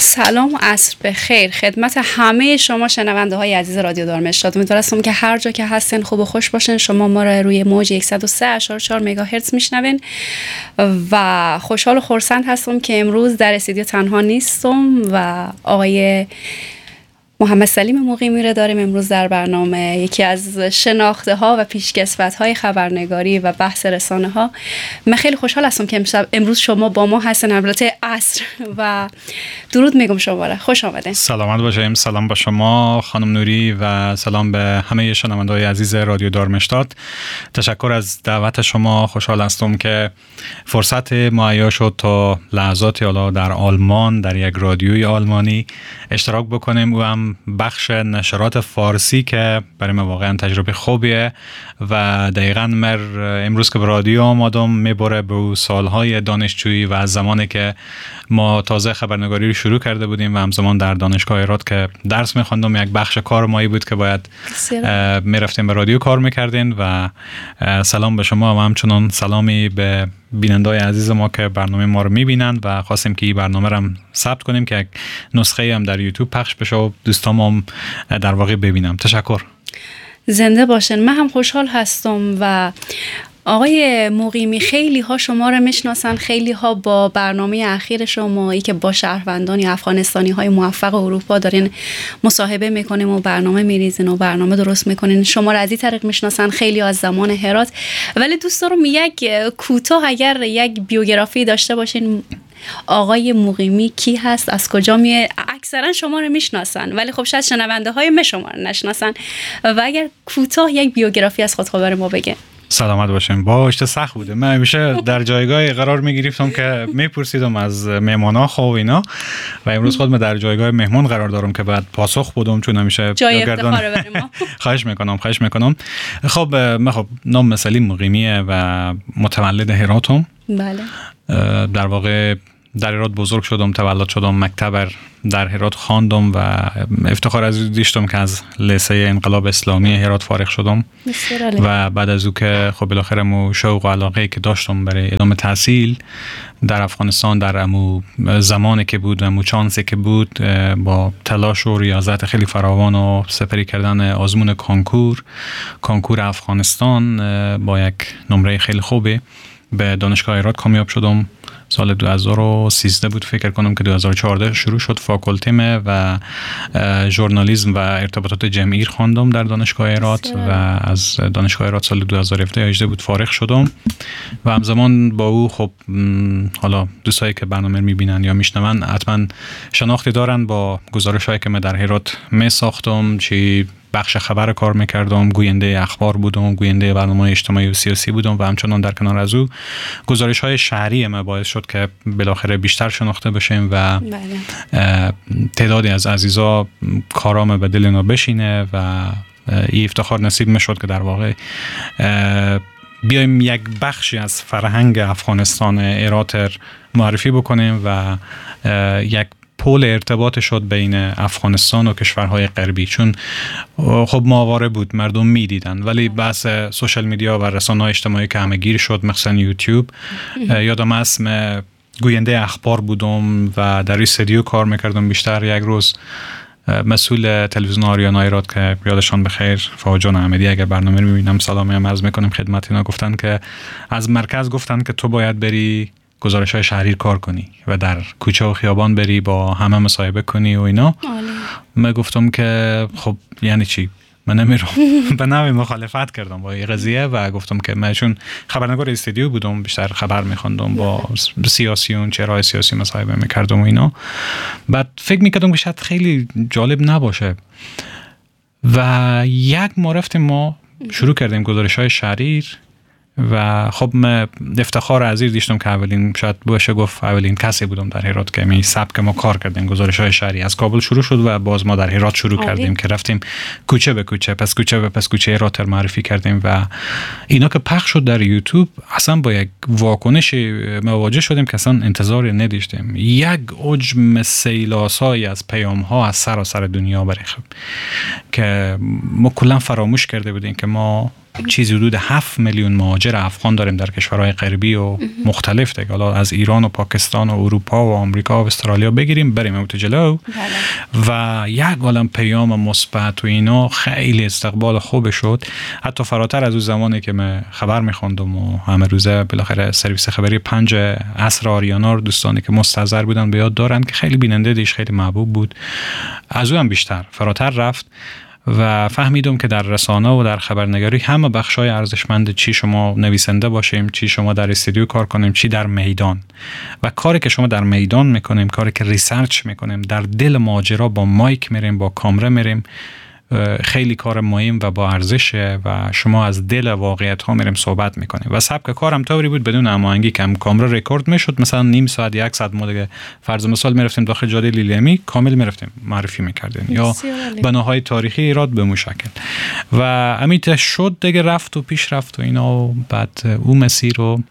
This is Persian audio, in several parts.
سلام و عصر بخیر خدمت همه شما شنونده های عزیز رادیو دارمشتاد. امیدوارم که هر جا که هستین خوب و خوش باشین. شما ما را روی موج 103.4 مگاهرتز میشنوین و خوشحال و خرسند هستم که امروز در استودیو تنها نیستم و آقای محمد سلیم مقیمی را داریم امروز در برنامه. یکی از شناخته ها و پیشکسوت های خبرنگاری و بحث رسانه ها. من خیلی خوشحال هستم که امروز شما با ما هستین البته عصر و درود میگم شما را. خوش آمدین. سلامت باشیم. سلام با شما خانم نوری و سلام به همه شنونده‌های عزیز رادیو دارمشتاد. تشکر از دعوت شما. خوشحال هستم که فرصت مهیا شد تا لحظاتی حالا در آلمان در یک رادیوی آلمانی اشتراک بکنیم و هم بخش نشرات فارسی که برای من واقعا تجربه خوبیه و دقیقاً من امروز که به رادیو آمدم میبره به سالهای دانشجویی و از زمانی که ما تازه خبرنگاری رو شروع کرده بودیم و همزمان در دانشگاه ایراد که درس می‌خواندم. یک بخش کار مایی بود که باید میرفتیم به رادیو کار میکردین و سلام به شما و همچنان سلامی به بیننده‌های عزیز ما که برنامه ما رو میبینند و خواستیم که این برنامه رو هم ثبت کنیم که یک نسخه هم در یوتیوب پخش بشه و دوستام هم در واقع ببینم. تشکر. زنده باشن. من هم خوشحال هستم و آقای مقیمی خیلی ها شما رو میشناسن، خیلی ها با برنامه اخیر شمایی که با شهروندان یا افغانستانی های موفق اروپا دارین مصاحبه میکنیم و برنامه میریزین و برنامه درست میکنین شما رو از این طریق میشناسن، خیلی از زمان هرات. ولی دوست دارم یک کوتاه اگر یک بیوگرافی داشته باشین آقای مقیمی کی هست، از کجا میه؟ اکثرا شما رو میشناسن ولی خب شاید شنونده های ما شما رو نشناسن و اگر کوتاه یک بیوگرافی از خود خبر ما بگین. سلامت باشیم. باشه سخت بوده. من همیشه در جایگاه قرار میگرفتم که میپرسیدم از مهمانا خواه اینا و امروز خود من در جایگاه مهمان قرار دارم که بعد پاسخ بدم چون همیشه جای افتخاره برای ما. خواهش میکنم. خب من نام سلیم مقیمیه و متولد هراتم. بله. در واقع در هرات بزرگ شدم، تولد شدم، مکتب در هرات خواندم و افتخار از داشتم که از لیسه انقلاب اسلامی هرات فارغ شدم و بعد از او که خب بالاخره مو شوق و علاقه که داشتم برای ادامه تحصیل در افغانستان در امو زمانی که بود و چانسی که بود با تلاش و ریاضت خیلی فراوان و سپری کردن آزمون کنکور افغانستان با یک نمره خیلی خوبه به دانشگاه ایراد کامیاب شدم. سال 2013 بود فکر کنم که 2014 شروع شد فاکولتیمه و ژورنالیسم و ارتباطات جمعی خواندم در دانشگاه ایراد و از دانشگاه ایراد سال 2017 بود فارغ شدم و همزمان با او خب حالا دوستایی که برنامه میبینن یا میشنون حتما شناختی دارن با گزارشایی که من در هرات میساختم، چی بخش خبر کار میکردم، گوینده اخبار بودم، گوینده برنامه اجتماعی و سیاسی بودم و همچنان در کنار از او گزارش های شهری ما باعث شد که بالاخره بیشتر شناخته بشیم و تعدادی از عزیزا کارام به دل اینا بشینه و این افتخار نصیب میشد که در واقع بیایم یک بخشی از فرهنگ افغانستان ایرات معرفی بکنیم و یک پول ارتباط شد بین افغانستان و کشورهای غربی، چون خب ماواره بود مردم میدیدن ولی بحث سوشال میدیا و رسانه‌های اجتماعی که همه گیر شد مثلا یوتیوب. یادم هست گوینده اخبار بودم و در استودیو کار میکردم بیشتر. یک روز مسئول تلویزیون آریانا ایراد که یادشان بخیر فاجان احمدی اگر برنامه رو میبینم سلامی هم عرض میکنیم خدمت اینا، گفتن که از مرکز گفتن که تو باید بری گزارش های شهری کار کنی و در کوچه و خیابان بری با همه مصاحبه کنی و اینا. من گفتم که خب یعنی چی؟ من نمیرم. به نوعی مخالفت کردم با این قضیه و گفتم که من چون خبرنگار استودیو بودم بیشتر خبر میخوندم با سیاسیون چهره‌های سیاسی مصاحبه میکردم و اینا. بعد فکر میکردم که شاید خیلی جالب نباشه و یک ما رفتیم ما شروع کردیم گزارش های شهری و خب من افتخار عزیز داشتم که اولین شاید باشه گفت اولین کسی بودم در هرات که می سبک ما کار کردیم. گزارش‌های شهری از کابل شروع شد و باز ما در هرات شروع کردیم که رفتیم کوچه به کوچه پس کوچه هرات معرفی کردیم و اینا که پخش شد در یوتیوب اصلا با یک واکنش مواجه شدیم که اصلا انتظار نداشتیم. یک حجم سیلاسایی از پیام‌ها از سراسر دنیا برای که ما کلا فراموش کرده بودیم که ما چیزی حدود 7 میلیون مهاجر افغان داریم در کشورهای غربی و مختلف دیگه، حالا از ایران و پاکستان و اروپا و آمریکا و استرالیا بگیریم بریم اون تو جلو و یک عالم پیام مثبت و اینا، خیلی استقبال خوب شد. حتی فراتر از اون زمانی که من خبر می‌خوندم و همه روزه بالاخره سرویس خبری 5 عصر آریانا رو دوستانی که مستحضر بودن به یاد دارن که خیلی بیننده دیش، خیلی محبوب بود. از اون هم بیشتر فراتر رفت و فهمیدم که در رسانه و در خبرنگاری همه بخشای ارزشمند، چی شما نویسنده باشیم، چی شما در استودیو کار کنیم، چی در میدان، و کاری که شما در میدان میکنیم، کاری که ریسرچ میکنیم، در دل ماجرا با مایک میریم، با کامera میریم، خیلی کار مهم و با ارزشه و شما از دل واقعیت ها میریم صحبت میکنیم. و سبک کارم طوری بود بدون هماهنگی که کامera رکورد میشد، مثلا نیم ساعت 1 ساعت ما دیگه فرض مثال میرفتیم داخل جاده لیلیمی کامل میرفتیم معرفی میکردیم یا بناهای تاریخی ایراد به مشکل و امیت شد دیگه، رفت و پیش رفت و اینا. و بعد اون مسیر رو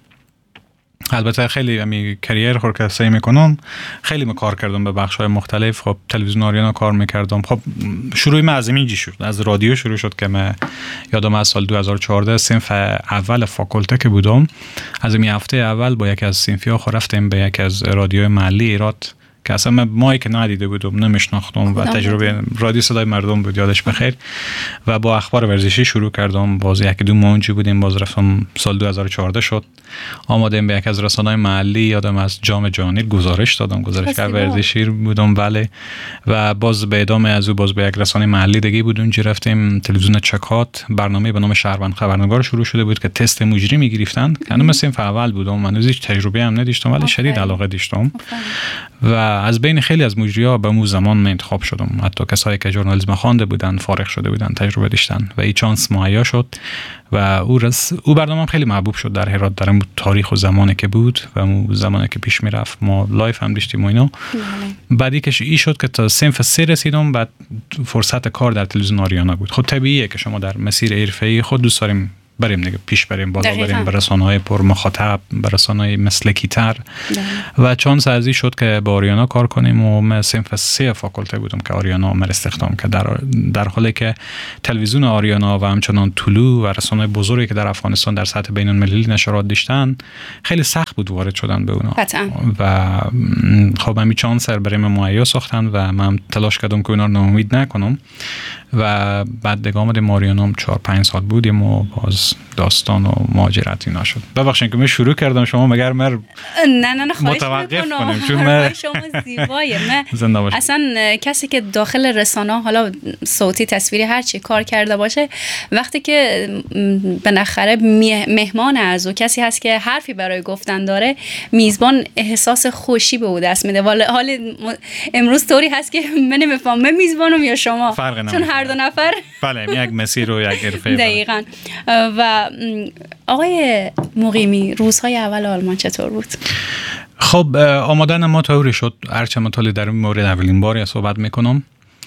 البته خیلی کریر خور که سعی میکنم، خیلی کار کردم به بخش‌های مختلف. خب تلویزیون آریانا کار میکردم. خب شروع من از اینجی شد، از رادیو شروع شد که من یادم از سال 2014 صنف اول فاکولته که بودم، از این هفته اول با یکی از صنفی‌ها رفتیم به یکی از رادیوی محلی ایرات که اصلا من مایی که ندیده بودم، نمیشناختم و تجربه رادیو صدای مردم بود یادش بخیر، و با اخبار ورزشی شروع کردم. باز یکی دو ماه اونجا بودیم، باز رفتم سال 2014 شد آمادم به یک از رسانه‌های محلی، یادم از جام جهانی گزارش دادم، گزارشگر ورزشی بودم بله، و باز به ادامه از او باز به یک رسانه محلی دیگه بود اونجا رفتیم تلویزیون چکات، برنامه به نام شهروند خبرنگار شروع شده بود که تست مجری می‌گرفتن. من مثلا اول بودم، من هیچ تجربه هم نداشتم ولی شدید علاقه داشتم و از بین خیلی از مجری‌ها به اون زمان من انتخاب شدم. حتی کسایی که ژورنالیسم خوانده بودن، فارغ شده بودن، تجربه داشتن و این چانس مهیا شد و او برنامه خیلی محبوب شد در هرات، در اون تاریخ و زمانی که بود و اون زمانی که پیش میرفت. ما لایف هم داشتیم و اینا. بعدی که ای شد که تا صنف 3 رسیدم، بعد فرصت کار در تلویزیون آریانا بود. خب طبیعیه که شما در مسیر حرفه‌ای خود دوست داریم بریم دیگه، پیش بریم، بالا بریم، به رسانه‌های پر مخاطب، به رسانه‌های مسلکی تر و چانس ازی شد که با آریانا کار کنیم و من صنف 3 فاکولته بودم که آریانا من استخدام که در حالی که تلویزیون آریانا و همچنان طلوع و رسانه‌های بزرگی که در افغانستان در سطح بین‌المللی نشرات داشتن، خیلی سخت بود وارد شدن به اونا و خب همین چانس بریم مهیا ساختن و من تلاش کردم که اونا رو ناامید نکنم و بعد دیگه آمدیم آریانا 4-5 سال بودیم و باز داستان و مهاجرت اینا شد. ببخشید که من شروع کردم، شما مگر من نه متوقف کنم چون من شما زیبایه. من اصلا کسی که داخل رسانه حالا صوتی تصویری هر چی کار کرده باشه، وقتی که بالاخره مهمان از او کسی هست که حرفی برای گفتن داره، میزبان احساس خوشی به او دست میده. حال امروز طوری هست که من نمیفهمم من میزبانم یا شما، چون هر دو نفر بله یک مسیر و یک حرفه. دقیقاً. و آقای مقیمی، روزهای اول آلمان چطور بود؟ خب آمدن ما طوری شد، هرچه مطالعه در این مورد اولین باری صحبت میکنم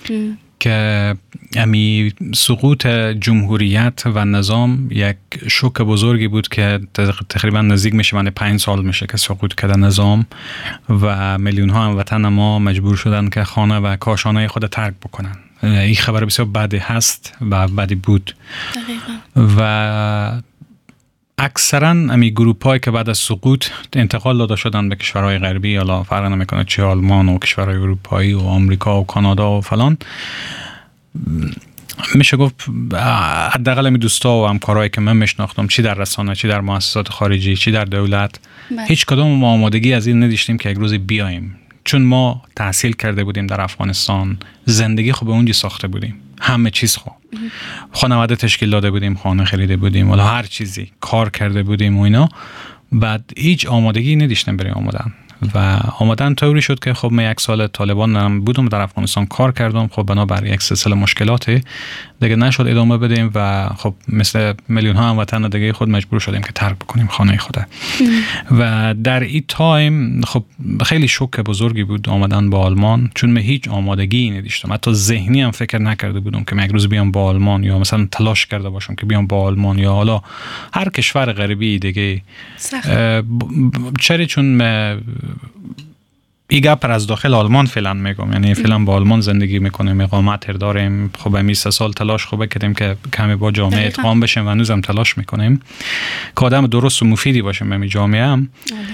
که امی سقوط جمهوریت و نظام یک شوک بزرگی بود که تقریبا نزدیک میشه من 5 سال میشه که سقوط کرده نظام و میلیون ها هموطن ما مجبور شدن که خانه و کاشانه خود ترک بکنن. این خبر بسیار بدی هست و بدی بود دقیقا. و اکثرا امی گروپ هایی که بعد از سقوط انتقال داده شدن به کشورهای غربی، یا فرق نمیکنه چه آلمان و کشورهای اروپایی و آمریکا و کانادا و فلان، میشه گفت حداقل امی دوستا و همکارایی که من میشناختم، چی در رسانه، چی در مؤسسات خارجی، چی در دولت، هیچ کدوم ما آمادگی از این نداشتیم که یک روز بیایم، چون ما تحصیل کرده بودیم در افغانستان، زندگی خوب اونجا ساخته بودیم، همه چیز خوب، خانواده تشکیل داده بودیم، خانه خریده بودیم، ولی هر چیزی کار کرده بودیم و اینا. بعد هیچ آمادگی نداشتیم برای آمدن طوری شد که خب من 1 سال طالبان بودم در افغانستان کار کردم. خب بنابر یک سلسله مشکلات دیگه نشد ادامه بدیم و خب مثل میلیون ها هموطن دیگه خود مجبور شدیم که ترک بکنیم خانه خود. و در این تایم خب خیلی شوک بزرگی بود آمدن با آلمان، چون من هیچ آمادگی نداشتم، حتی ذهنی هم فکر نکرده بودم که من یک روز بیام با آلمان، یا مثلا تلاش کرده باشم که بیام با آلمان یا حالا هر کشور غربی دیگه. چرا؟ چون این گپ از داخل آلمان فعلا میگم، یعنی فعلا با آلمان زندگی میکنیم، اقامت داریم. خب همین 3 سال تلاش خوبه کردیم که کمی با جامعه ادغام بشیم و هنوزم تلاش میکنیم که آدم درست و مفیدی باشیم به جامعه هم.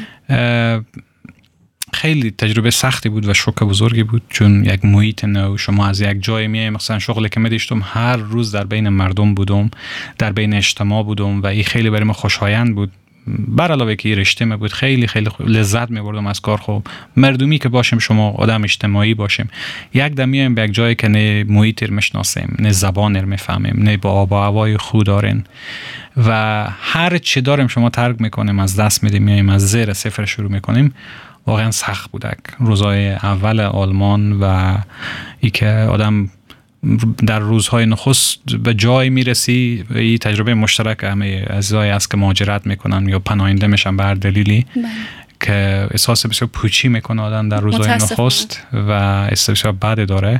خیلی تجربه سختی بود و شوک بزرگی بود، چون یک محیط نو، شما از یک جای میای، مثلا شغلی که می‌داشتم هر روز در بین مردم بودم، در بین اجتماع بودم و این خیلی برای من خوشایند بود. بر علاوه که رشته می بود، خیلی خیلی لذت می‌بردم از کار. خب مردمی که باشیم، شما آدم اجتماعی باشیم، یک دم میایم به یک جایی که نه محیط رو میشناسیم، نه زبان رو میفهمیم، نه با آب و هوای خوب دارین و هر چی داریم شما ترک میکنیم، از دست میدیم، میایم از زیر صفر شروع میکنیم. واقعا سخت بودک روزهای اول آلمان و ای که آدم در روزهای نخست به جای میرسی. این تجربه مشترک همه عزیزای است که مهاجرت میکنن یا پناهنده میشن به هر دلیلی که احساس بسیار پوچی میکنه آدم در روزهای نخست و احساس بسیار بد داره.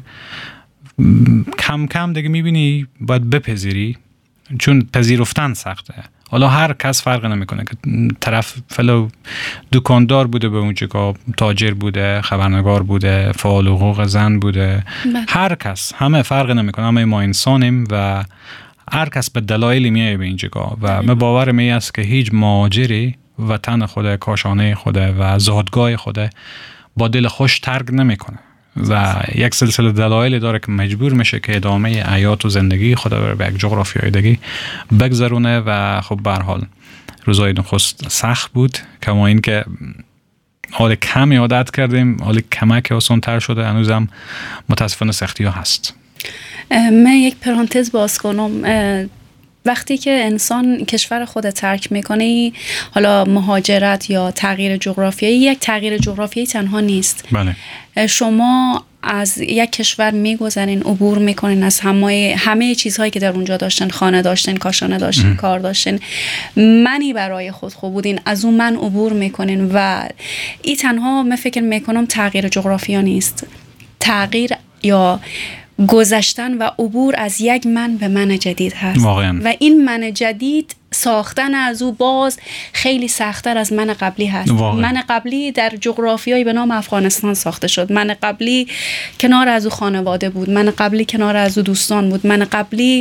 کم کم دیگه میبینی باید بپذیری، چون پذیرفتن سخته. حالا هر کس فرق نمیکنه که طرف فلو دکاندار بوده به اونجا که تاجر بوده، خبرنگار بوده، فعال حقوق زن بوده، هر کس، همه فرق نمیکنه، همه ما انسانیم و هر کس به دلایلی میایه به اینجا و من باورم این است که هیچ مهاجری وطن خوده، کاشانه خوده و زادگاه خوده با دل خوش ترک نمیکنه و یک سلسله دلایلی داره که مجبور میشه که ادامه حیات و زندگی خود رو به یک جغرافیای دیگه بگذرونه و خب به هر حال روزای نخست سخت بود، کما این که حال کمی عادت کردیم، حال کمک آسان تر شده، هنوزم متاسفانه سختی ها هست. من یک پرانتز باز کنم. وقتی که انسان کشور خود ترک میکنه، حالا مهاجرت یا تغییر جغرافیایی، یک تغییر جغرافیایی تنها نیست. بله. شما از یک کشور میگذرین، عبور میکنین از همه چیزهایی که در اونجا داشتن، خانه داشتن، کاشانه داشتن، کار داشتن، منی برای خود خوب بودین، از اون من عبور میکنین و این تنها من فکر میکنم تغییر جغرافیا نیست، تغییر یا گذشتن و عبور از یک من به من جدید هست واقعا. و این من جدید ساختن از او باز خیلی سخت‌تر از من قبلی هست واقعا. من قبلی در جغرافیایی به نام افغانستان ساخته شد، من قبلی کنار از او خانواده بود، من قبلی کنار از او دوستان بود، من قبلی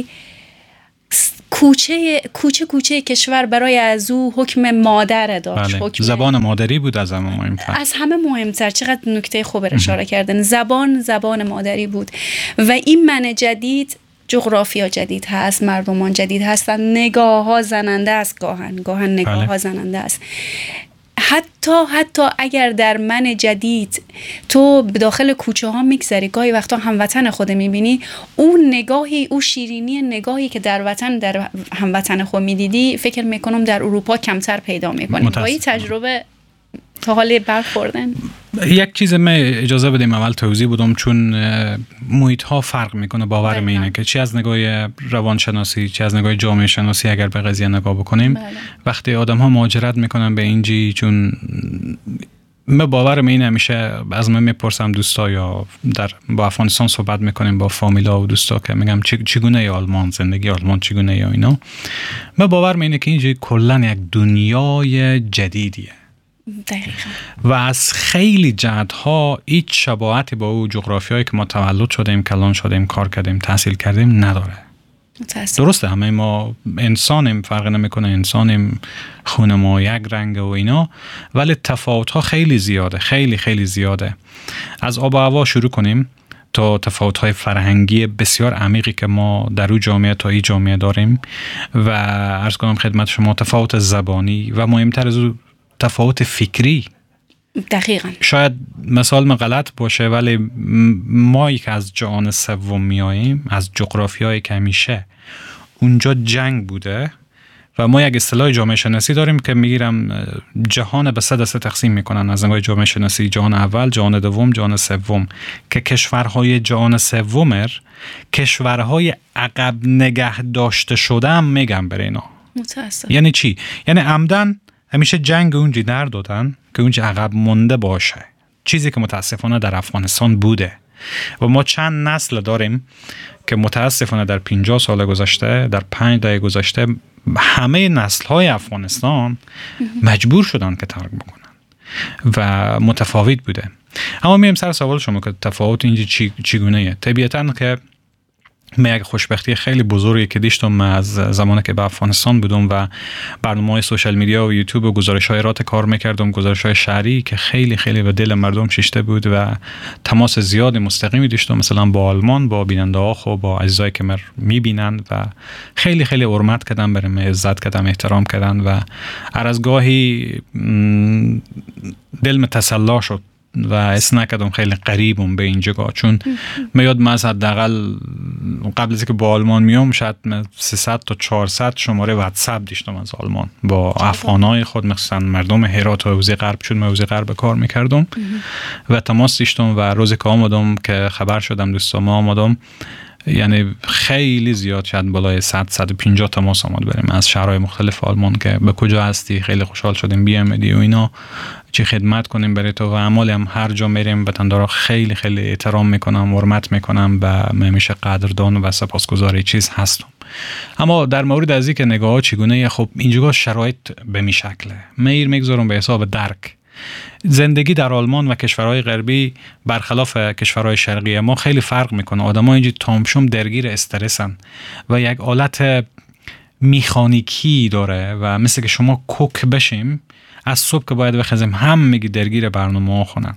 کوچه کشور برای از او حکم مادر داشت. بله. حکم زبان مادری بود از همه مهمتر. از همه مهمتر. چقدر نکته خوب اشاره کردن. زبان مادری بود و این من جدید، جغرافیا جدید هست، مردمان جدید هستن، نگاه ها زننده است، گاهن نگاه ها زننده است. حتی اگر در من جدید تو داخل کوچه ها میگذری، گاهی وقتا هموطن خود میبینی، اون نگاهی، اون شیرینی نگاهی که در هموطن خود میدیدی، فکر میکنم در اروپا کمتر پیدا میکنی. با این تجربه تا حالی برخوردن؟ یک چیز من اجازه بدیم اول توضیح بدم، چون محیط ها فرق میکنه. باورم اینه که چی از نگاه روانشناسی، چی از نگاه جامعه شناسی اگر به قضیه نگاه بکنیم، وقتی آدم ها مهاجرت میکنن به اینجی، چون من باورم اینه، همیشه از من میپرسم دوستا یا با افغانستان صحبت میکنیم با فامیلا و دوستا که میگم چگونه آلمان، زندگی آلمان چگونه یا اینا، من باورم اینه که اینجی کلا یک دنیای جدیدیه. دقیقا. و از خیلی جهت‌ها هیچ شباهتی با اون جغرافیایی که ما تولد شدیم، کلان شدیم، کار کردیم، تحصیل کردیم نداره. درسته همه ما انسانیم، فرق نمیکنه، انسانیم، خون ما یک رنگ و اینا، ولی تفاوت‌ها خیلی زیاده، خیلی خیلی زیاده. از آب و هوا شروع کنیم تا تفاوت‌های فرهنگی بسیار عمیقی که ما در اون جامعه تا این جامعه داریم و عرض کنم خدمت شما تفاوت زبانی و مهمتر از اون تفاوت فکری. دقیقاً. شاید مثال من غلط باشه، ولی ما که از جهان سوم میاییم، از جغرافیایی که همیشه اونجا جنگ بوده و ما یک اصطلاح جامعه شناسی داریم که میگیرم جهان به 3 دسته تقسیم میکنن از نگاه جامعه شناسی: جهان اول، جهان دوم، جهان سوم، که کشورهای جهان سوم کشورهای عقب نگه داشته شده هم میگن بر اینا. متاسفم. یعنی چی؟ یعنی عمدن همیشه جنگ اونجی در دادن که اونجی عقب مونده باشه، چیزی که متاسفانه در افغانستان بوده و ما چند نسل داریم که متاسفانه در 50 سال گذشته، در 5 دهه گذشته، همه نسل‌های افغانستان مجبور شدن که ترک بکنن و متفاوت بوده. اما میریم سر سوال شما که تفاوت اینجا چگونه؟ طبیعتاً که من یک خوشبختی خیلی بزرگی که داشتم از زمانی که به افغانستان بودم و برنامه‌های سوشال میدیا و یوتیوب و گزارش‌های رات کار می‌کردم، گزارش‌های شهری که خیلی خیلی به دل مردم شیشته بود و تماس زیاد مستقیمی داشتم، مثلا با آلمان، با بیننده‌ها و با عزیزایی که من می‌بینن و خیلی خیلی حرمت کردن، برام عزت کردن، احترام کردن و هر از گاهی دل تسلا شد و اس نکردم خیلی قریبم به این جگاه، چون من یادم از حداقل قبل از اینکه با آلمان میام شاید 300 تا 400 شماره واتساپ داشتم از آلمان با افغانای خود، مثلا مردم هرات و حوزه غرب، چون من حوزه غرب کار میکردم و تماس داشتم و روزی که آمدم که خبر شدم دوستا ما آمدم، یعنی خیلی زیاد شد، بالای 100-150 تماس آمد بریم از شهرهای مختلف آلمان که به کجا هستی، خیلی خوشحال شدیم بیامدی و اینا، چی خدمت کنیم برای تو. و عمالی هم هر جا میریم وطندارا خیلی خیلی احترام میکنم، حرمت میکنم و من همیشه قدردان و سپاسگزار چیز هستم. اما در مورد از اینکه نگاه چگونه، خب اینجا شرایط به می شکله، میر میگذارم به حساب درک. زندگی در آلمان و کشورهای غربی برخلاف کشورهای شرقی ما خیلی فرق میکنه. آدم‌ها اینجا تامشوم درگیر استرسن و یک حالت میخانیکی داره و مثل که شما کوک بشیم از صبح که باید بخزیم هم میگی درگیر برنامه ها خونن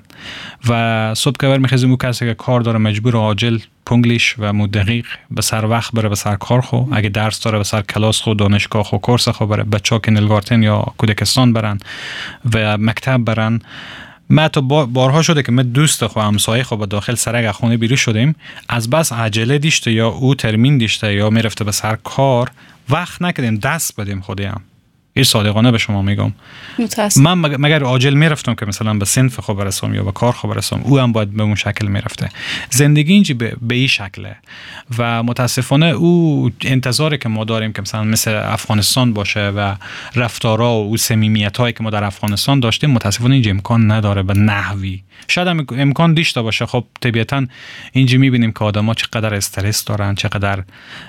و صبح که برمیخزیم او کسی که کار داره مجبور عاجل پونگلیش و دقیق به سر وقت بره به سر کار خو، اگه درس داره به سر کلاس خو، دانشگاه خو، کورس خو بره، بچه‌ها کینلگارتن یا کودکستان برن و مکتب برن. ما تو بارها شده که ما دوست خو همسایه خو به داخل سرک خونه بیرون شدیم، از بس عجله دیشته یا او ترمین دیشته یا میرفته به سر کار، وقت نکردیم دست بدیم خودیم. این صادقانه به شما میگم. من مگر عاجل میرفتم که مثلا به صنف خو برسم یا به کار خو برسم، او هم باید به اون شکل میرفته. زندگی اینجا به این شکله و متاسفانه او انتظاری که ما داریم که مثلا مثل افغانستان باشه و رفتارها و صمیمیتایی که ما در افغانستان داشتیم متاسفانه اینجا امکان نداره به نحوی. شاید هم امکان داشته باشه. خب طبیعتا اینجا میبینیم که آدما چقدر استرس دارن، چقدر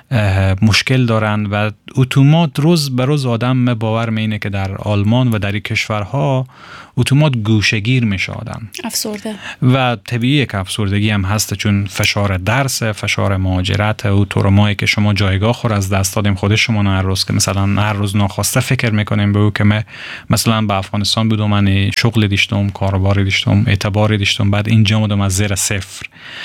مشکل دارن و اتومات روز به روز آدم باور میینه که در آلمان و در این کشورها اتومات گوشه‌گیر میشه آدم، افسرده و طبیعیه که افسردگی هم هست، چون فشار درس، فشار مهاجرت و تورمایی که شما جایگاه خور از دست دادیم خود شما هر روز که مثلا هر روز ناخواسته فکر میکنیم به او که من مثلا به افغانستان بودم، من شغل داشتم، کاروباری داشتم، اعتباری داشتم، بعد اینجا اومدم از زیر صفر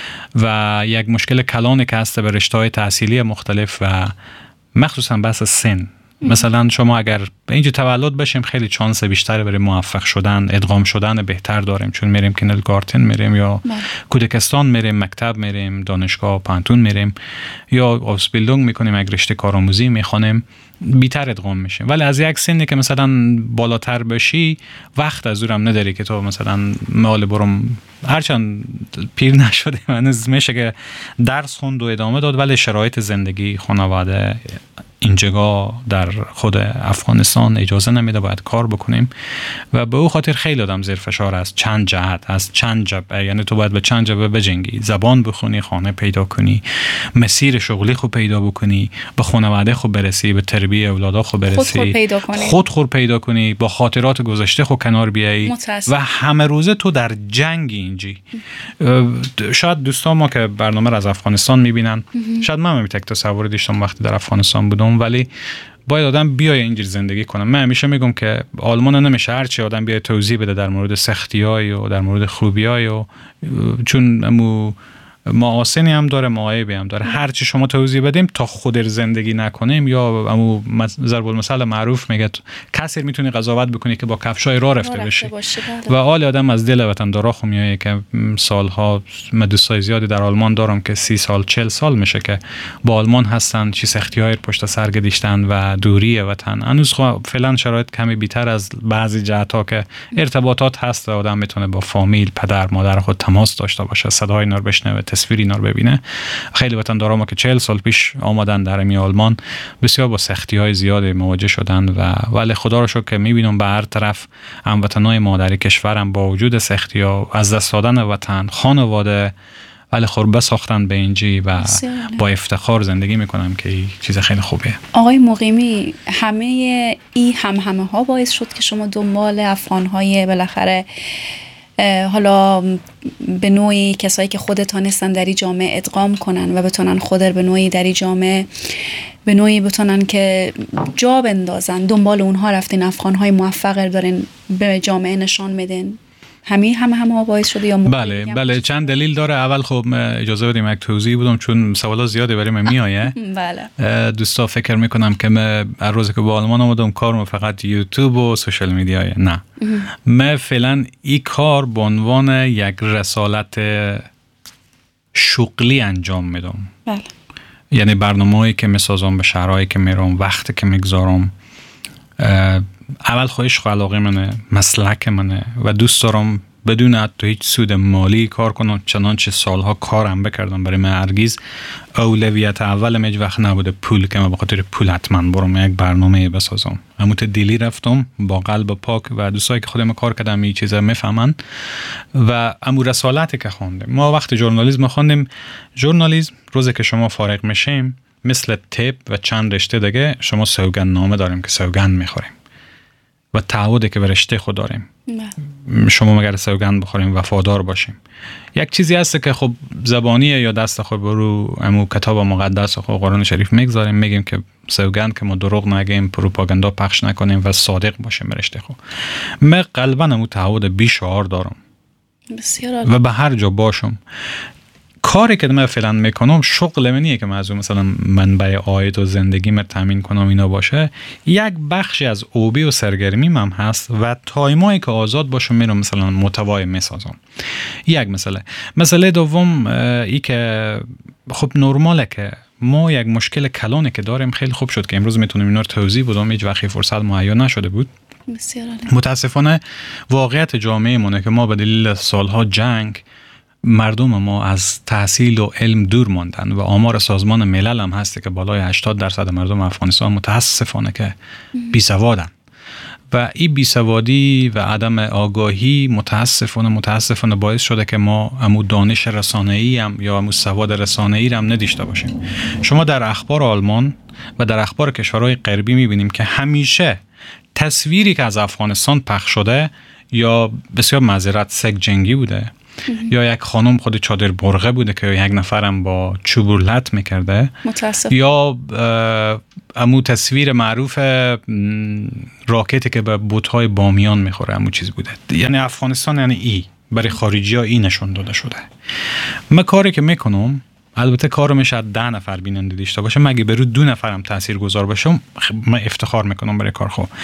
و یک مشکل کلانی که هست به رشته‌های تحصیلی مختلف و مخصوصا بحث سن. مثلا شما اگر اینجا تولد بشیم خیلی چانس بیشتری برای موفق شدن، ادغام شدن بهتر داریم، چون میریم کینلگارتن میریم یا کودکستان میریم، مکتب میریم، دانشگاه پانتون میریم یا اوسبیلدونگ میکنیم، اگر رشته کارآموزی میخوانیم بیتر ادغام میشیم. ولی از یک سنی که مثلا بالاتر بشی وقت از اونم نداری که تو مثلا مال برم، هرچند پیر نشده هنوز میشه که درس خوند و ادامه داد، ولی شرایط زندگی خانواده اینجا در خود افغانستان اجازه نمیده باید کار بکنیم و به او خاطر خیلی آدم زیر فشار است، چند جهت، از چند جبهه. یعنی تو باید به چند جبهه بجنگی، زبان بخونی، خانه پیدا کنی، مسیر شغلی خود پیدا بکنی، به خانواده خود برسی، به تربیت اولادها خود برسی، خود پیدا کنی، با خاطرات گذشته خود کنار بیایی و همه روزه تو در جنگ اینجی. شاید دوستان ما که برنامه را از افغانستان میبینن، شاید من هم یک تصور داشتم وقتی در افغانستان بودم، ولی باید آدم بیای اینجور زندگی کنه. من همیشه میگم که آلمان نمیشه هرچی آدم بیای توضیح بده در مورد سختی‌های و در مورد خوبی‌های و چون معاصنی هم داره، معایبی هم داره. هرچی شما توضیح بدیم تا خود زندگی نکنیم یا امو ضرب المثل معروف میگه کسی میتونی قضاوت بکنی که با کفشای راه رفته باشی و حال آدم از دل وطندارا خو میایه که سالها من دوستای زیادی در آلمان دارم که 30 سال 40 سال میشه که با آلمان هستن، چی سختی‌های پشت سر گذاشتن و دوری وطن. هنوز فعلا شرایط کمی بیشتر از بعضی جهت‌ها که ارتباطات هست، آدم میتونه با فامیل، پدر، مادر خود تماس داشته باشه، صدای اینا رو بشنوه، تصویر اینا رو ببینه. خیلی وطندارا ما که 40 سال پیش آمدن در می آلمان بسیار با سختی‌های زیادی مواجه شدن و ولی خدا رو شکر که می‌بینم به هر طرف هموطنای ما در کشورم با وجود سختی‌ها، از دست دادن وطن، خانواده، ولی خوربه ساختن به اینجی و با افتخار زندگی میکنم که این چیز خیلی خوبه. آقای مقیمی، همه ها باعث شد که شما دنبال افغان‌های بالاخره حالا به نوعی کسایی که خودتان هستن در این جامعه ادغام کنن و بتونن خود به نوعی در این جامعه به نوعی بتونن که جا بندازن. دنبال اونها رفتین، افغان‌های موفق دارین به جامعه نشان میدین. همه باعث شده یا بله چند دلیل داره. اول خب اجازه بدیم یک توضیح بدم چون سوالا زیاده برای من میایه. بله. دوستا فکر میکنم که من هر روزی که با آلمان آمدم کارم فقط یوتیوب و سوشال میدیاه. نه، من فعلا این کار به عنوان یک رسالت شغلی انجام میدم. بله. یعنی برنامه‌ای که میسازم، به شهرهایی که میرم، وقتی که میگذارم، اول عشق و علاقه منه، مسلک منه و دوست دارم بدون حتی هیچ سود مالی کار کنم. چنانچه سالها کارم بکردم. برای من هرگز اولویت اولم هیچ وقت نبوده پول که من به خاطر پول حتما برم یک برنامه بسازم. همون دلی رفتم با قلب پاک و دوستایی که خودم کار کردم این چیزا میفهمن. و امو رسالتی که خوندم، ما وقتی ژورنالیسم خوندیم، ژورنالیسم روزی که شما فارغ میشیم مثل تپ و چند رشته دیگه شما سوگند نامه داریم که سوگند میخوریم و تعهدی که به رشته خود داریم. شما مگر سوگند بخوریم وفادار باشیم. یک چیزی هست که خب زبانیه یا دست خود برو امو کتاب مقدس خود قرآن شریف میگذاریم، میگیم که سوگند که ما دروغ نگیم، پروپاگاندا پخش نکنیم و صادق باشیم به رشته خود. من قلبا امو تعهد بیشعار دارم بسیار و به هر جا باشم. کاری که من فعلا میکنم شغل منیه که من مثلا منبع عاید و زندگی من تامین کنم اینا باشه. یک بخشی از اوبی و سرگرمی هم هست و تایمایی که آزاد باشم میرم مثلا محتوای میسازم. یک مسئله دوم ای که خب نرماله که ما یک مشکل کلانی که داریم. خیلی خوب شد که امروز میتونیم اینا رو توضیح بدم، هیچ وقتی فرصت مهیا نشده بود. متاسفانه واقعیت جامعه مونه که ما به دلیل سالها جنگ مردم ما از تحصیل و علم دور ماندن و آمار سازمان ملل هم هسته که بالای 80% مردم افغانستان متاسفانه که بیسوادن و این بیسوادی و عدم آگاهی متاسفانه باعث شده که ما امو دانش رسانه‌ای هم یا امو سواد رسانه‌ای هم نداشته باشیم. شما در اخبار آلمان و در اخبار کشورهای غربی میبینیم که همیشه تصویری که از افغانستان پخش شده یا بسیار معذرت سگ جنگی بوده یا یک خانم خود چادر برغه بوده که یک نفرم با چوب لط میکرده، یا امو تصویر معروف راکتی که به بوت‌های بامیان میخوره امو چیز بوده. یعنی افغانستان یعنی برای خارجی ها نشون داده شده. من کاری که میکنم، البته کارم شاید 10 نفر بیننده داشته باشه، مگه برو 2 نفرم تاثیرگذار باشم من افتخار میکنم برای کار خوب.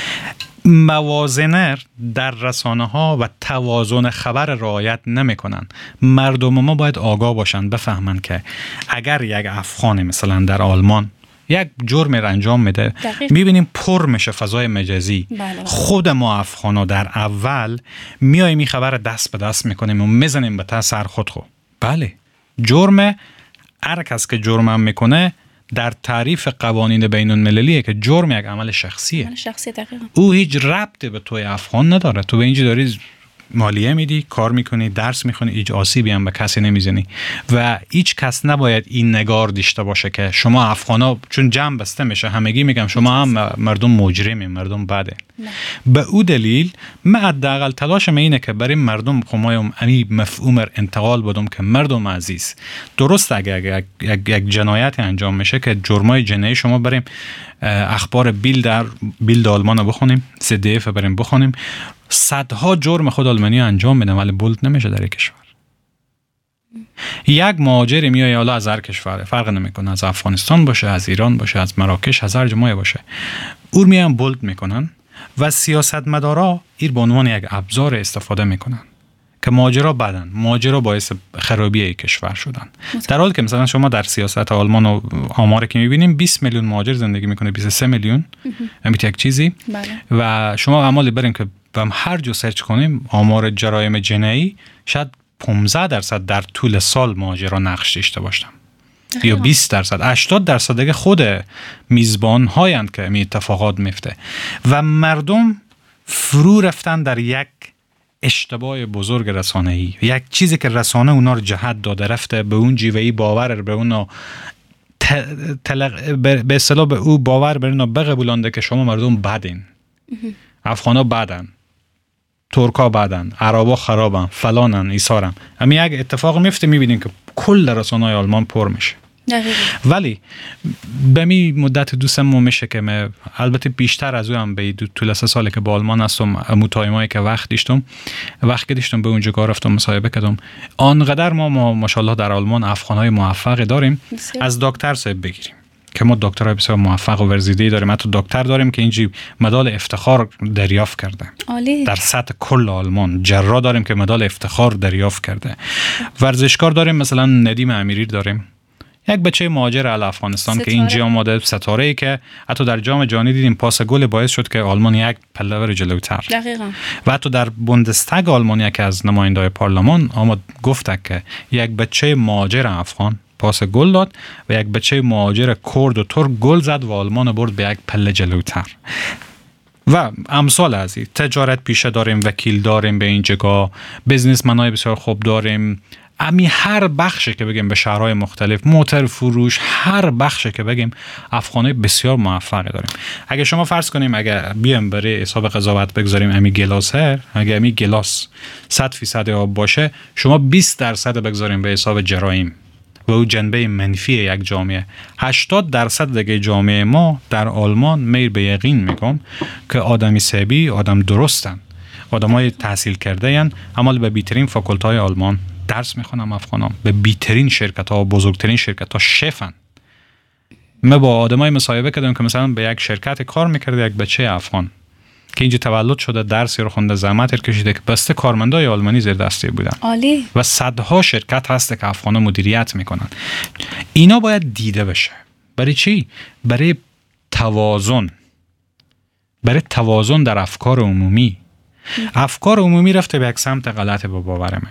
موازنه در رسانه ها و توازن خبر رعایت نمیکنن. مردم ما باید آگاه باشن، بفهمن که اگر یک افغان مثلا در آلمان یک جرم را انجام میده، میبینیم پر میشه فضای مجازی. بله. خود ما افغانا در اول میایم این خبر دست به دست میکنیم و میزنیم به ته سر خود. بله، جرم هر کس که جرم هم میکنه در تعریف قوانین بین المللیه که جرم یک عمل شخصیه. او هیچ ربطی به توی افغان نداره. تو به اینجا داری مالیه میدی، کار میکنی، درس میخونی، هیچ آسیبی هم به کسی نمیزنی و هیچ کس نباید این نگار داشته باشه که شما افغانا چون جمع بسته میشه همگی میگم شما هم مردم مجرمین، مردم بده. به او دلیل من حداقل تلاشم اینه که برای مردم خمایم امی مفهوم انتقال بدم که مردم عزیز، درست اگر یک جنایتی انجام میشه که جرمای جنایی شما بریم اخبار بیلد آلمان رو بخونیم، CDF بریم بخونیم، صدها جرم خود آلمانی انجام میدن ولی بولد نمیشه در یک کشور. یک مهاجر میای حالا از هر کشور فرق نمیکنه، از افغانستان باشه، از ایران باشه، از مراکش، از هر جای باشه، اون میان بولد میکنن و سیاستمدارا این به عنوان یک ابزار استفاده میکنن که مهاجرا بدن، مهاجرا باعث خرابی یک کشور شدن. در حالی که مثلا شما در سیاست آلمان و آماری که میبینیم 20 میلیون مهاجر زندگی میکنه، 23 میلیون امیت یک چیزی. و شما اعمالی بریم که هر جو سرچ کنیم آمار جرایم جنایی شاید 15% در طول سال مهاجرا نقش داشته باشن یا 20%، 80% دیگه خود میزبان هایند که می اتفاقات میفته و مردم فرو رفتن در یک اشتباه بزرگ رسانه‌ای، یک چیزی که رسانه اونا رو جهت داده رفته به اون جیوهی باور به اونا به اصطلاح به او باور بر اونا بقبولانده که شما مردم بدین، افغانا بدن. ترکا بدن، عربا خرابن، فلانن، ایسارن. اما یک اتفاق میفته میبینیم که کل رسانه‌های آلمان پر میشه. ولی به می مدت 2-3 ماه میشه که من البته بیشتر از اون به طول 3 سالی که با آلمان هستم، مطالعاتی که وقت داشتم به اونجا رفتم مصاحبه کردم. آنقدر ما ماشاءالله در آلمان افغان‌های موفق داریم. از دکتر صاحب بگیریم که ما دکترای بسیار موفق و ورزیده داریم. حتی دکتر داریم که اینجی مدال افتخار دریافت کرده. عالی. در سطح کل آلمان. جراح داریم که مدال افتخار دریافت کرده. ورزشکار داریم، مثلا ندیم امیری داریم، یک بچه مهاجر افغانستان که اینجا آماده، ستاره‌ای که حتی در جام جهانی دیدیم پاس گل باعث شد که آلمان یک پله بره جلوتر. دقیقاً. و حتی در بوندستاگ آلمان که از نماینده‌های پارلمان آمد گفت که یک بچه مهاجر افغان پاس گل داد و یک بچه مهاجر کرد و ترک گل زد و آلمان برد به یک پله جلوتر. و امثال از این تجارت پیشه داریم، وکیل داریم به این جگاه، بیزنسمن‌های بسیار خوب داریم. امی هر بخشی که بگیم به شهرهای مختلف، موتر فروش، هر بخشی که بگیم افغانای بسیار موفق داریم. اگه شما فرض کنیم اگه بیام برای حساب قضاوت بگذاریم امی گلاس اگه امی گلاس 100% آب باشه، شما 20% بگذاریم به حساب جرایم و او جنبه منفی یک جامعه. 80% دیگه جامعه ما در آلمان میل به یقین میگم که آدمی صحیح، آدم درستن، آدمای تحصیل کرده ان، عمل به بیترین فاکولت‌های آلمان درس میخونم، افغانام به بیترین شرکت‌ها و بزرگترین شرکت‌ها شفن. من با آدمای مصاحبه کردم که مثلا به یک شرکت کار میکرده یک بچه افغان که اینجا تولد شده، درسی رو خونده، زحمت کشیده، که بسته کارمندای آلمانی زیر دستی بودن. عالی. و صدها شرکت هست که افغانا مدیریت میکنن. اینا باید دیده بشه. برای چی؟ برای توازن در افکار عمومی. افکار عمومی رفته به یک سمت غلط با باورمه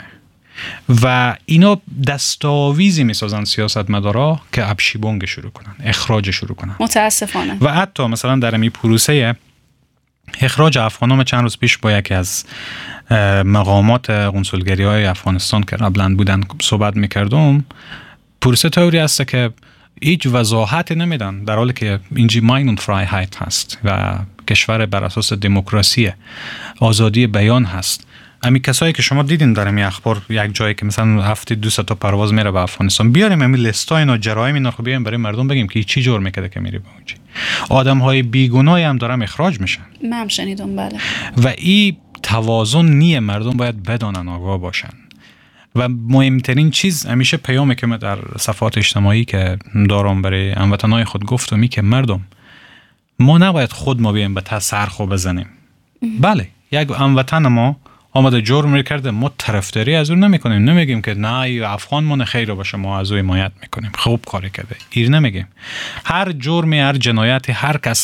و اینا دستاویزی میسازن سیاستمدارا که ابشیبونگ شروع کنن، اخراج شروع کنن. متاسفانه. و حتی مثلا در این پروسه اخراج افغانان چند روز پیش با یکی از مقامات قنسولگری‌های افغانستان که قبلا بودن صحبت میکردم، پروسه طوری هست که هیچ وضاحت نمیدن، در حالی که اینجا ماینون فرایهایت هست و کشور بر اساس دموکراسی، آزادی بیان هست. امی کسایی که شما دیدین در این اخبار یک جایی که مثلا هفته 200 تا پرواز میره به افغانستان، بیاریم همین لیستای اینا، جرایم اینا، خب بیاریم برای مردم بگیم که چی جرم میکرده که میره به اونجا. آدم‌های بیگناهی هم دارن اخراج میشن. من شنیدم. بله. و این توازن نیه، مردم باید بدانن، آگاه باشن. و مهمترین چیز همیشه پیامی که من در صفحات اجتماعی که دارم برای هموطنای خود گفتم که مردم، ما نباید خود ما بیایم به تسرخو بزنیم. بله، یک هموطن ما آمده جرم کرده، ما طرفداری از اون نمیکنیم، نمیگیم که نه افغان مون خیر باشه ما از او حمایت میکنیم، خوب کاری کرده، ایر نمیگیم. هر جرمی، هر جنایتی، هر کس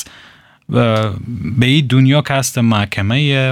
به این دنیا که هست محکمه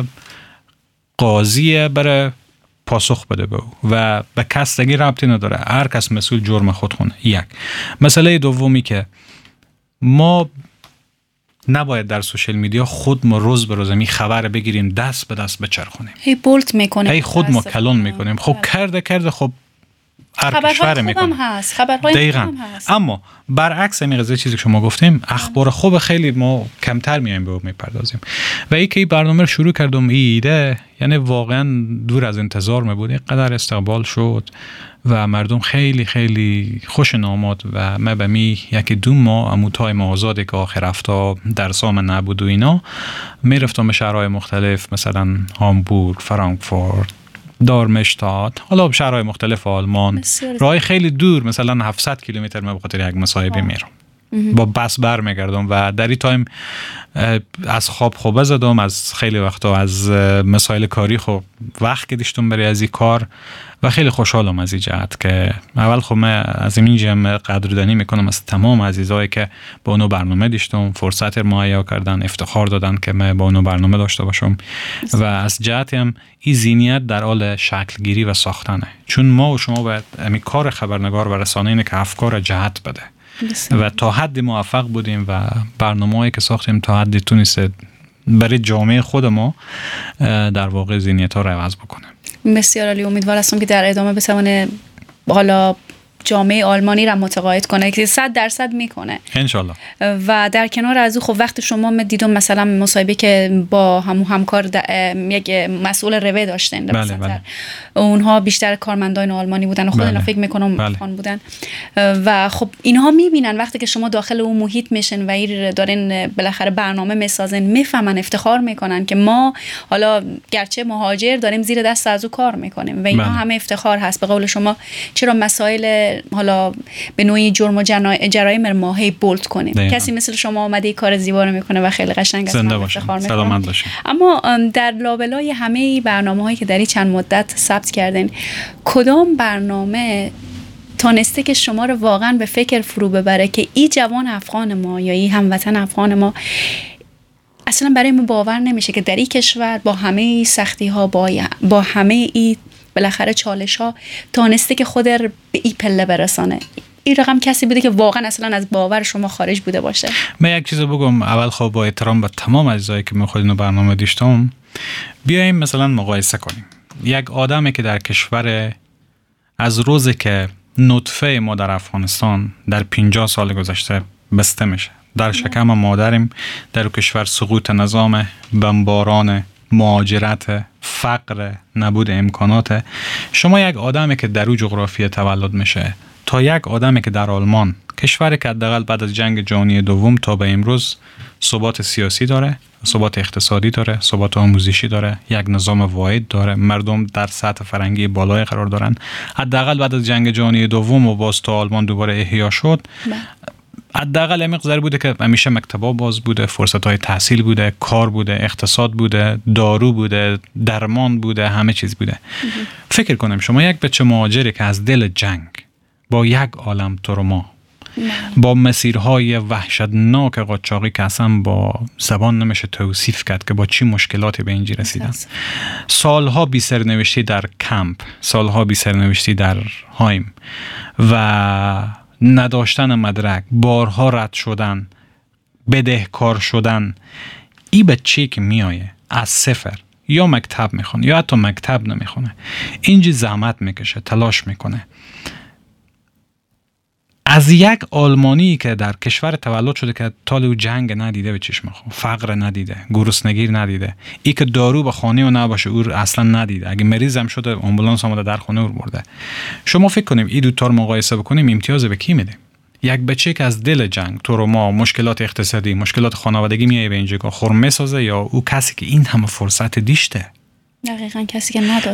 قاضی بره پاسخ بده به او و به کس دیگه ربطی نداره، هر کس مسئول جرم خود خونه. یک مسئله دومی که ما نباید در سوشال میدیا خود ما روز به روز می خبر بگیریم دست به دست بچرخونیم، هی بولت میکنیم، هی خود ما کلون میکنیم. خب کرده خب هر کشور میکنه، خبرهای خوب هم هست. اما برعکس این قضیه چیزی که شما گفتیم، اخبار خوب خیلی ما کمتر میایم به اون میپردازیم. و این که این برنامه رو شروع کردم، ایده یعنی واقعا دور از انتظار میبود، اینقدر استقبال شد و مردم خیلی خیلی خوش آمد و من به می 1-2 ماه اموتای آزاده که آخر هفته درسام نبود و اینا میرفتم به شهرهای مختلف، مثلا هامبورگ، فرانکفورت، دارمشتات، حالا شهرهای مختلف آلمان، راه خیلی دور، مثلا 700 کیلومتر من به خاطر یک مصاحبه میرم، با بس برمیگردم و در این تایم از خواب زدم، از خیلی وقتا از مسائل کاری خب وقت کشیدم برای از این کار و خیلی خوشحالم از این جهت که اول خب من از این جمع قدردانی میکنم از تمام عزیزایی که با اونو برنامه داشتم، فرصت مهیا کردن، افتخار دادن که من با اونو برنامه داشته باشم و از جهت هم این ذهنیت در حال شکل گیری و ساختنه، چون ما و شما باید همین کار خبرنگار و رسانه اینه که افکار جهت بده و تا حد موفق بودیم و برنامه‌ای که ساختیم تا حد تونست برای جامعه خود ما در واقع ذهنیت‌ها رو عوض بکنه. بسیار عالی. امیدوار هستم که در ادامه بتونه حالا جامعه آلمانی را متقاعد کنه که 100% میکنه انشالله. و در کنار از او خب وقت شما دیدم مثلا مصاحبه که با همکار یک مسئول روه داشتن، بله. اونها بیشتر کارمندان آلمانی بودن و خود اینا فکر میکنم افغان بودن و خب اینها میبینن وقتی که شما داخل اون محیط میشن و این دارن بالاخره برنامه میسازن، میفهمن، افتخار میکنن که ما حالا گرچه مهاجر داریم زیر دست از او کار میکنیم و اینا همه افتخار هست. به قول شما چرا مسائل حالا به نوعی جرم و جرایم ما هی بولد کنیم؟ کسی مثل شما اومده کار زیبا رو میکنه و خیلی قشنگ است. زنده باشین، سلامت باشین. اما در لابلای همه برنامه‌هایی که در این چند مدت ثبت کردین، کدام برنامه تانسته که شما رو واقعا به فکر فرو ببره که این جوان افغان ما یا این هموطن افغان ما اصلا برای ما باور نمیشه که در این کشور با همه سختی ها با همه این بالاخره چالش ها تانسته که خود رو به این پله برسانه؟ این رقم کسی بوده که واقعا اصلا از باور شما خارج بوده باشه؟ من یک چیز بگم اول، خب با احترام به تمام اجزایی که من خودم برنامه داشتم، بیایم مثلا مقایسه کنیم. یک آدمی که در کشور از روزی که نطفه ما در افغانستان در 50 سال گذشته بسته میشه، در شکم مادریم، در کشور سقوط نظام، بمباران، مهاجرت، فقر، نبود امکانات، شما یک آدمی که در اون جغرافیه تولد میشه تا یک آدمی که در آلمان، کشوری که حداقل بعد از جنگ جهانی دوم تا به امروز ثبات سیاسی داره، ثبات اقتصادی داره، ثبات آموزشی داره، یک نظام واحد داره، مردم در سطح فرهنگی بالای قرار دارن، حداقل بعد از جنگ جهانی دوم و باز تا آلمان دوباره احیا شد، حداقل این مقدار بوده که همیشه مکتبا باز بوده، فرصت‌های تحصیل بوده، کار بوده، اقتصاد بوده، دارو بوده، درمان بوده، همه چیز بوده. فکر کنم شما یک بچه مهاجری که از دل جنگ با یک عالم تروما، با مسیرهای وحشتناک قاچاقی که اصلا با زبان نمیشه توصیف کرد که با چی مشکلاتی به اینجا رسیدن، سالها بی سرنوشتی در کمپ، سالها بی سرنوشتی در هایم و نداشتن مدرک، بارها رد شدن، بدهکار شدن، این بچه‌ای که میایه از صفر یا مکتب میخونه یا حتی مکتب نمیخونه، اینجا زحمت میکشه، تلاش میکنه، از یک آلمانی که در کشور تولد شده که تال او جنگ ندیده به چشم خود، فقر ندیده، گرسنگی ندیده، ای که دارو به خانه و نباشه او اصلا ندیده، اگه مریض هم شده آمبولانس آمده در خانه او برده. شما فکر کنیم این دو تا رو مقایسه بکنیم، امتیاز به کی میدیم؟ یک بچه که از دل جنگ، تروما، مشکلات اقتصادی، مشکلات خانوادگی میایه به اینجا خرم میسازه، یا او کسی که این همه فرصت دیشته؟ دقیقاً کسی که نداشته.